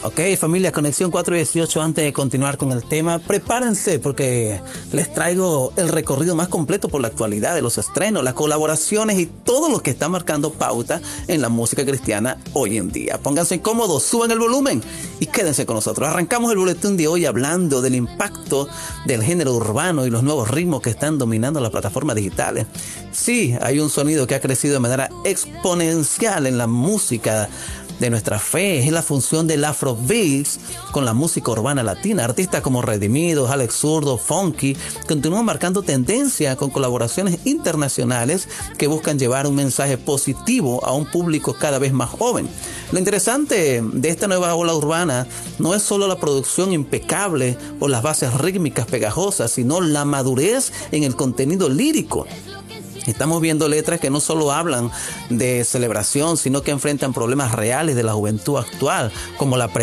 Ok, familia, Conexión 418, antes de continuar con el tema, prepárense porque les traigo el recorrido más completo por la actualidad de los estrenos, las colaboraciones y todo lo que está marcando pauta en la música cristiana hoy en día. Pónganse cómodos, suban el volumen y quédense con nosotros. Arrancamos el boletín de hoy hablando del impacto del género urbano y los nuevos ritmos que están dominando las plataformas digitales. Sí, hay un sonido que ha crecido de manera exponencial en la música de nuestra fe, es la función del Afrobeats con la música urbana latina. Artistas como Redimidos, Alex Zurdo, Funky continúan marcando tendencia con colaboraciones internacionales que buscan llevar un mensaje positivo a un público cada vez más joven. Lo interesante de esta nueva ola urbana no es solo la producción impecable o las bases rítmicas pegajosas, sino la madurez en el contenido lírico. Estamos viendo letras que no solo hablan de celebración, sino que enfrentan problemas reales de la juventud actual, como la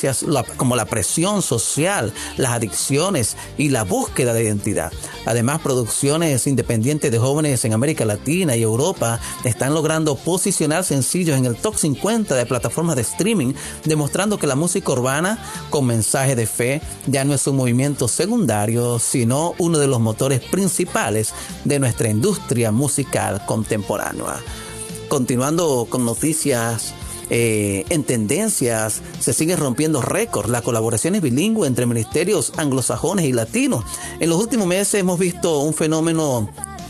presión social, las adicciones y la búsqueda de identidad. Además, producciones independientes de jóvenes en América Latina y Europa están logrando posicionar sencillos en el top 50 de plataformas de streaming, demostrando que la música urbana con mensaje de fe ya no es un movimiento secundario, sino uno de los motores principales de nuestra industria musical contemporánea. Continuando con noticias en tendencias, se siguen rompiendo récords las colaboraciones bilingües entre ministerios anglosajones y latinos. En los últimos meses hemos visto un fenómeno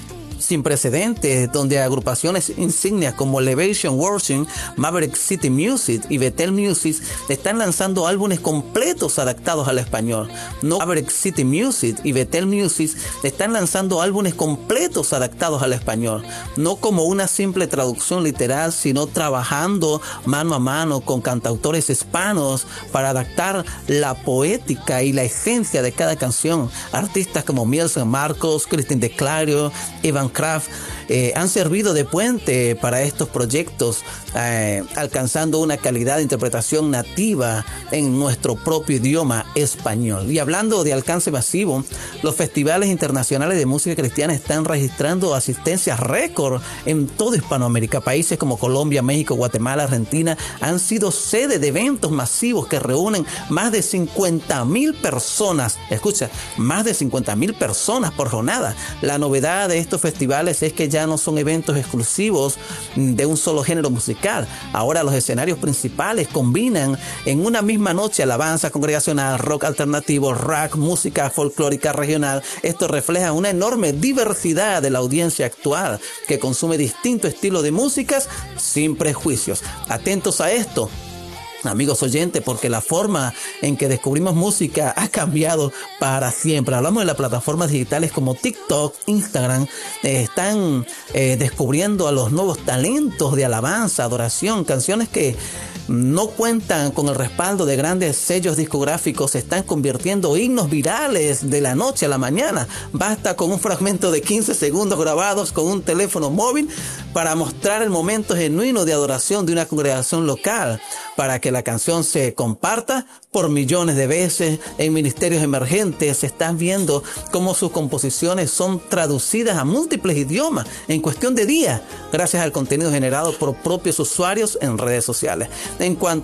sin precedentes, donde agrupaciones insignias como Elevation Worship, Maverick City Music y Bethel Music están lanzando álbumes completos adaptados al español. Maverick City Music y Bethel Music están lanzando álbumes completos adaptados al español, no como una simple traducción literal, sino trabajando mano a mano con cantautores hispanos para adaptar la poética y la esencia de cada canción. Artistas como Mielson Marcos, Christine De Clario, Evan Kraft han servido de puente para estos proyectos, alcanzando una calidad de interpretación nativa en nuestro propio idioma español. Y hablando de alcance masivo, los festivales internacionales de música cristiana están registrando asistencias récord en toda Hispanoamérica. Países como Colombia, México, Guatemala, Argentina han sido sede de eventos masivos que reúnen más de 50,000 personas. Escucha, más de 50,000 personas por jornada. La novedad de estos festivales es que ya no son eventos exclusivos de un solo género musical. Ahora los escenarios principales combinan en una misma noche alabanza congregacional, rock alternativo, rock, música folclórica regional. Esto refleja una enorme diversidad de la audiencia actual que consume distintos estilos de músicas sin prejuicios. Atentos a esto, amigos oyentes, porque la forma en que descubrimos música ha cambiado para siempre. Hablamos de las plataformas digitales como TikTok, Instagram, están descubriendo a los nuevos talentos de alabanza, adoración, canciones que no cuentan con el respaldo de grandes sellos discográficos, se están convirtiendo en himnos virales de la noche a la mañana. Basta con un fragmento de 15 segundos grabados con un teléfono móvil para mostrar el momento genuino de adoración de una congregación local, para que la canción se comparta por millones de veces. En ministerios emergentes se están viendo cómo sus composiciones son traducidas a múltiples idiomas en cuestión de días, gracias al contenido generado por propios usuarios en redes sociales. En cuanto